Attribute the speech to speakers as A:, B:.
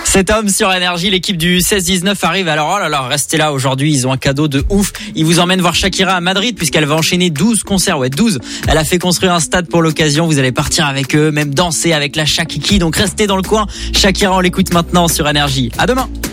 A: Cet homme sur Énergie, l'équipe du 16-19 arrive. Alors, oh là là, restez là aujourd'hui. Ils ont un cadeau de ouf. Ils vous emmènent voir Shakira à Madrid puisqu'elle va enchaîner 12 concerts. Ouais, 12. Elle a fait construire un stade pour l'occasion. Vous allez partir avec eux, même danser avec la Shakiki. Donc, restez dans le coin. Shakira, on l'écoute maintenant sur Énergie. À demain.